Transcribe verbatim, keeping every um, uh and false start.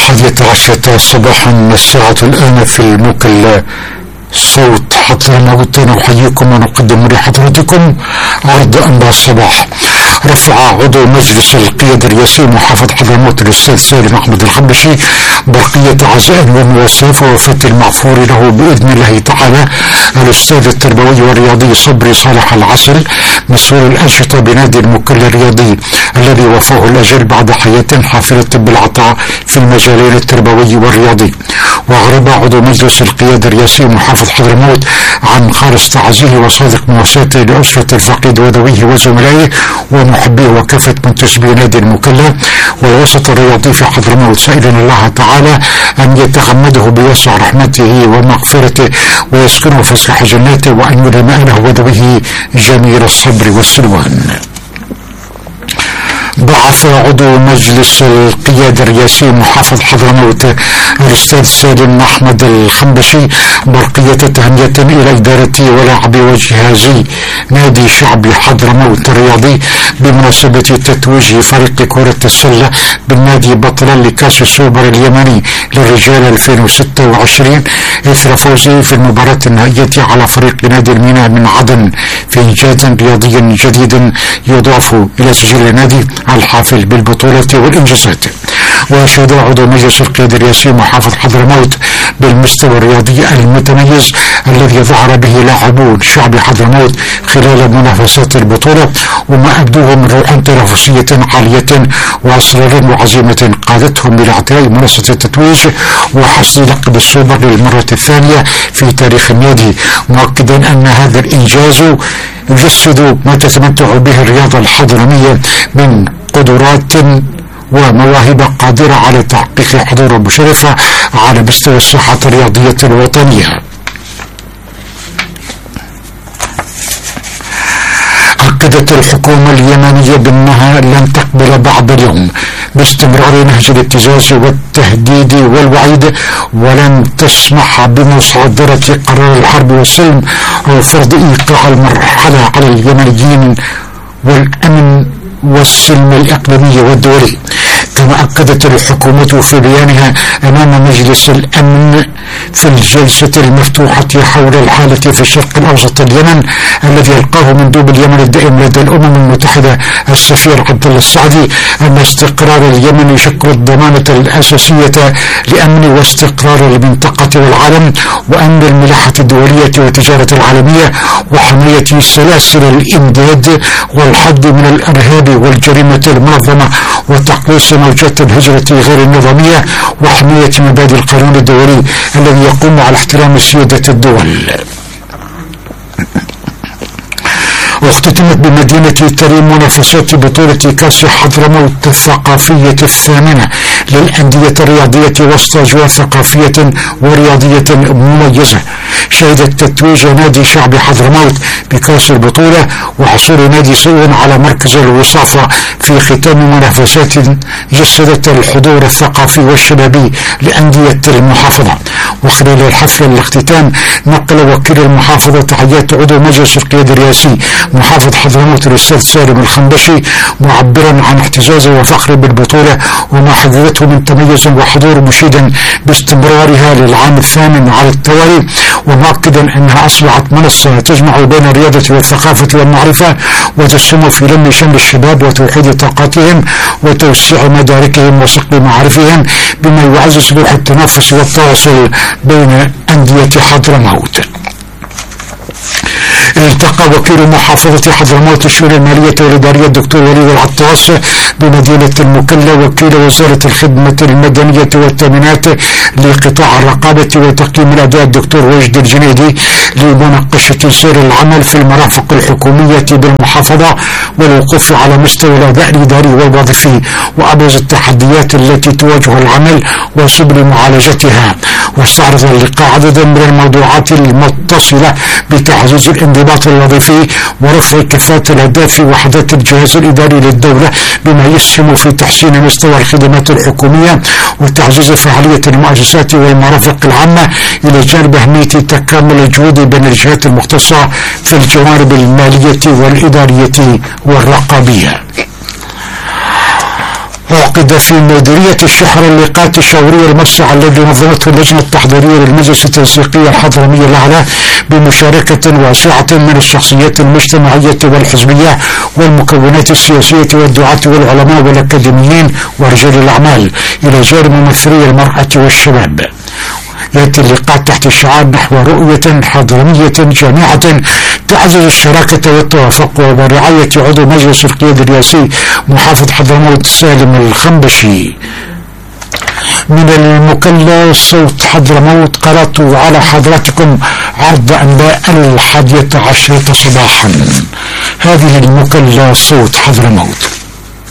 الحادية عشرة صباحا الساعة الآن في المكلا صوت حضرموت. نحييكم ونقدم لحضرتكم عرض أنباء الصباح. رفع عضو مجلس القيادة الرئاسي محافظ حضرموت الأستاذ سالم أحمد الخنبشي برقية عزاء ومواساة في وفاة المغفور له بإذن الله تعالى الأستاذ التربوي والرياضي صبري صالح العسل مسؤول الأنشطة بنادي المكلا الرياضي الذي وفاه الأجل بعد حياة حافلة بالعطاء في المجالين التربوي والرياضي. وأعرب عضو مجلس القيادة الرئاسي محافظ حضرموت عن خالص تعزيه وصادق مواساته لأسرة الفقيد وذويه وزملائه ومحبيه وكافة منتسبي نادي المكلا والوسط الرياضي في حضرموت، سائلا الله تعالى أن يتغمده بوسع رحمته ومغفرته ويسكنه فسح جناته وأن يلم أهله وذويه جميل الصبر والسلوان. بعث عضو مجلس القيادة الرئاسي محافظ حضرموت الأستاذ سالم أحمد الخنبشي برقية تهنئة إلى إدارة ولاعبي وجهازي نادي شعبي حضرموت الرياضي بمناسبة تتويج فريق كرة السلة بالنادي بطلا لكأس السوبر اليمني للرجال ألفين وستة وعشرين إثر فوزه في المباراة النهائية على فريق نادي الميناء من عدن في إنجاز رياضي جديد يضاف إلى سجل النادي الحافل بالبطولة والإنجازات. وأشاد عضو مجلس القيادة الرئاسي محافظ حضرموت بالمستوى الرياضي المتميز الذي ظهر به لاعبون شعب حضرموت خلال منافسات البطولة وما أبدوه من روح تنافسية عالية وأصرار وعزيمة قادتهم إلى اعتلاء منصة التتويج وحصد لقب السوبر للمرة الثانية في تاريخ النادي، مؤكدا أن هذا الإنجاز يجسد ما تتمتع به الرياضة الحضرمية من قدرات ومواهب قادرة على تحقيق حضور مشرفة على مستوى الصحة الرياضية الوطنية. أكدت الحكومة اليمنية بأنها لن تقبل بعد اليوم باستمرار نهج الابتزاز والتهديد والوعيد ولن تسمح بمصادرة قرار الحرب والسلم أو فرض إيقاع المرحلة على اليمنيين والأمن والسلم الإقليمي والدولي. كما أكدت الحكومة في بيانها أمام مجلس الأمن في الجلسة المفتوحة حول الحالة في الشرق الأوسط اليمن الذي ألقاه مندوب اليمن الدائم لدى الأمم المتحدة السفير عبد الله السعدي أن استقرار اليمن يشكل الضمانة الأساسية لأمن واستقرار المنطقة والعالم وأمن الملاحة الدولية والتجارة العالمية وحماية سلاسل الإمداد والحد من الإرهاب والجريمة المنظمة وتقليص موجات الهجرة غير النظامية وحماية مبادئ القانون الدولي الذي يقوم على احترام سيادة الدول. واختتمت بمدينة تريم منافسات بطولة كأس حضرموت الثقافية الثامنة للأندية الرياضية وسط أجواء ثقافية ورياضية مميزة شهدت تتويج نادي شعبي حضرموت بكأس البطولة وحصول نادي سوء على مركز الوصافة في ختام منافسات جسدت الحضور الثقافي والشبابي لأندية المحافظة. وخلال الحفل الاختتام نقل وكيل المحافظة تحيات عضو مجلس القيادة الرئاسي محافظ حضرموت الأستاذ سالم الخنبشي معبرا عن اعتزازه وفخره بالبطولة وما حققته من تميز وحضور مشيدا باستمرارها للعام الثامن على التوالي ومؤكدا أنها أصبحت منصة تجمع بين الرياضة والثقافة والمعرفة وتسهم في لم شمل الشباب وتوحيد طاقاتهم وتوسيع مداركهم وصقل معارفهم بما يعزز روح التنافس والتواصل بين أندية حضرموت. التقى وكيل محافظة حضرموت الشؤون المالية والإدارية الدكتور وليد العطاس بمدينة المكلا وكيل وزارة الخدمة المدنية والتأمينات لقطاع الرقابة وتقييم الأداء الدكتور وجد الجنيدي لمناقشة سير العمل في المرافق الحكومية بالمحافظة والوقوف على مستوى الأداء الإداري والوظيفي وأبرز التحديات التي تواجه العمل وسبل معالجتها. واستعرض اللقاء عددا من الموضوعات المتصلة بتعزيز الانضباط الوظيفي ورفع كفاءة الأداء في وحدات الجهاز الإداري للدولة بما يسهم في تحسين مستوى الخدمات الحكومية وتعزيز فعالية المؤسسات والمرافق العامة إلى جانب أهمية تكامل الجهود بين الجهات المختصة في الجوانب المالية والإدارية والرقابية. عقد في مديرية الشحرة اللقاء الشهري الموسع الذي نظمته اللجنة التحضيرية للمجلس التنسيقي الحضرمي الأعلى بمشاركة واسعة من الشخصيات المجتمعية والحزبية والمكونات السياسية والدعاة والعلماء والأكاديميين ورجال الأعمال إلى جانب ممثلي المرأة والشباب. يأتي اللقاء تحت شعار نحو رؤية حضرمية جامعة تعزز الشراكة والتوافق وبرعاية عضو مجلس القيادة الرئاسي محافظ حضرموت سالم الخنبشي. من المكلا صوت حضرموت قرأت على حضراتكم عرض أنباء الحادية عشرة صباحا. هذه المكلا صوت حضرموت.